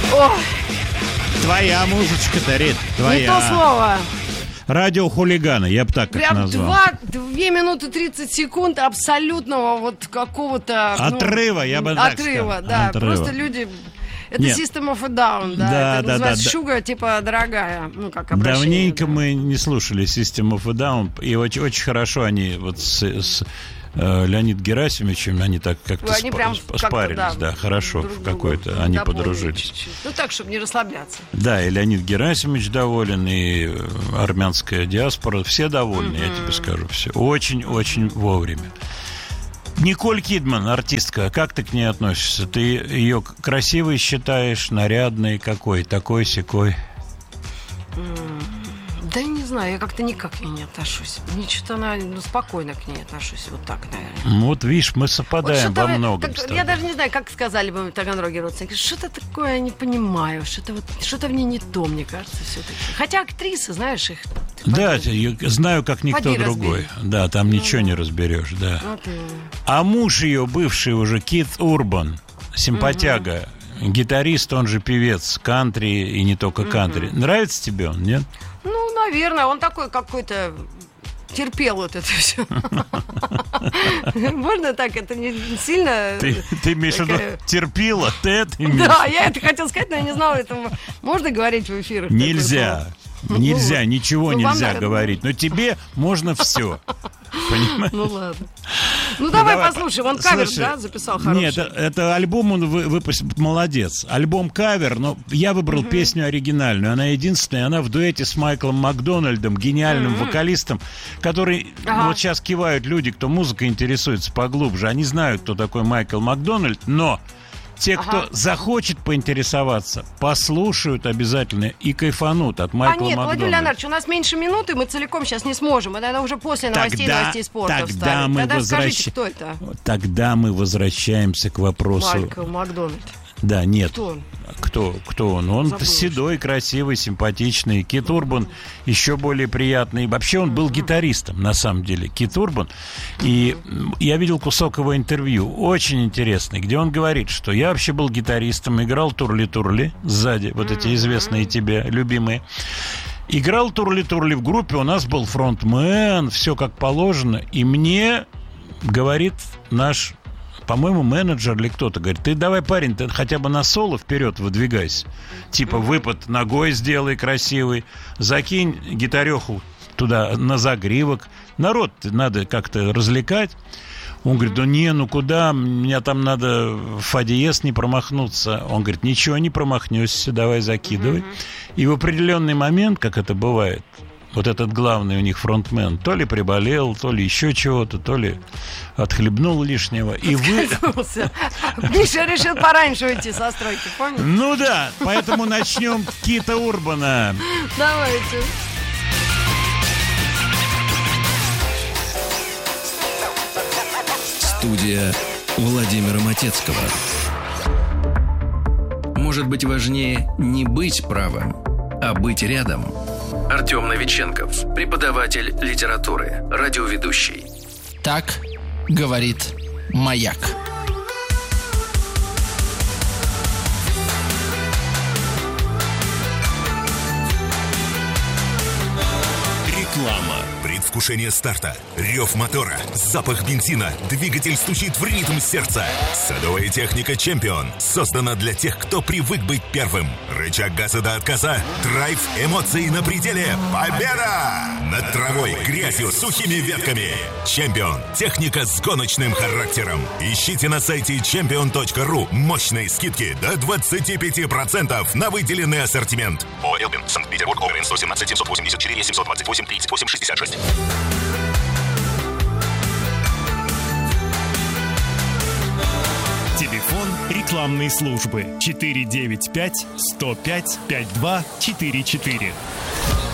Ой. Твоя музычка-то, Рит, твоя. Не то слово. Радиохулиганы, я бы так прям назвал. 2 минуты 30 секунд абсолютного вот какого-то... Отрыва, я бы так сказал. Отрыва, да. Отрыва. Просто люди... Это Нет. System of a Down, да. Да, это да, называется да. шуга, типа, дорогая. Ну, как обращение. Давненько да. мы не слушали System of a Down, и очень, очень хорошо они вот с Леонидом Герасимовичем, они так как-то Они прям спарились, как-то, да, хорошо, друг в другу какой-то, они дополнили подружились. чуть-чуть. Ну, так, чтобы не расслабляться. Да, и Леонид Герасимович доволен, и армянская диаспора, все довольны, я тебе скажу, все. Очень-очень вовремя. Николь Кидман, артистка, как ты к ней относишься? Ты ее красивой считаешь, нарядной, какой? Такой-сякой? Да не знаю, я как-то никак к ней не отношусь. Ничего-то она спокойно к ней отношусь. Вот так, наверное. Вот видишь, мы совпадаем во многом. Я даже не знаю, как сказали бы таганроги родственники. Что-то такое я не понимаю. Что-то в ней не то, мне кажется, все-таки. Хотя актрисы, знаешь, их... Да, я знаю, как никто Поди другой. разбери. Да, там ничего не разберешь, да. Вот А муж ее, бывший уже, Кит Урбан, симпатяга, гитарист, он же певец, кантри и не только кантри. Нравится тебе он, нет? Ну, наверное, он такой какой-то терпел вот это все. Можно так? Это не сильно... Ты имеешь в виду терпила? Ты это имеешь? Да, я это хотела сказать, но я не знала, это можно говорить в эфирах? Нельзя. Нельзя, ничего ну, нельзя вам, говорить. Но тебе можно все. Понимаешь? Ну ладно. Ну давай послушаем. Он кавер, да, записал хороший? Нет, это альбом он выпустил. Молодец. Альбом кавер, но я выбрал песню оригинальную. Она единственная, она в дуэте с Майклом Макдональдом, гениальным вокалистом, который вот сейчас кивают люди, кто музыкой интересуется поглубже. Они знают, кто такой Майкл Макдональд, но те, кто захочет поинтересоваться, послушают обязательно и кайфанут от Майкла Макдональда. Владимир Леонардович, у нас меньше минуты, мы целиком сейчас не сможем. Это уже после новостей спорта тогда мы скажите, кто это? Тогда мы возвращаемся к вопросу. Майкл Макдональд. Да, нет. Кто он? Кто он? Он Забыла. седой, красивый, симпатичный. Кит Урбан еще более приятный. Вообще он был гитаристом, на самом деле, Кит Урбан. И я видел кусок его интервью, очень интересный, где он говорит, что я вообще был гитаристом, играл турли-турли сзади, вот эти известные тебе, любимые. Играл турли-турли в группе, у нас был фронтмен, все как положено. И мне говорит наш... По-моему, менеджер или кто-то говорит, ты давай, парень, ты хотя бы на соло вперед выдвигайся. Типа выпад ногой сделай красивый, закинь гитареху туда на загривок. Народ надо как-то развлекать. Он говорит, да не, ну куда, меня там надо в фа диез не промахнуться. Он говорит, ничего не промахнешься, давай закидывай. И в определенный момент, как это бывает, вот этот главный у них фронтмен то ли приболел, то ли еще чего-то, то ли отхлебнул лишнего. И Миша решил пораньше уйти со стройки, помнишь? Ну да, поэтому начнем Кита Урбана. Давайте. Студия Владимира Матецкого. Может быть, важнее не быть правым, а быть рядом. Артем Новиченков, преподаватель литературы, радиоведущий. Так говорит «Маяк». Реклама. Предвкушение старта. Рев мотора. Запах бензина. Двигатель стучит в ритм сердца. Садовая техника «Чемпион» создана для тех, кто привык быть первым. Рычаг газа до отказа. Драйв, эмоции на пределе. Победа! Над травой, грязью, сухими ветками. «Чемпион» — техника с гоночным характером. Ищите на сайте champion.ru мощные скидки до 25% на выделенный ассортимент. ООО «Элбин», Санкт-Петербург, ОРН 117 784 728 38 66. Телефон рекламной службы 495 105 5244.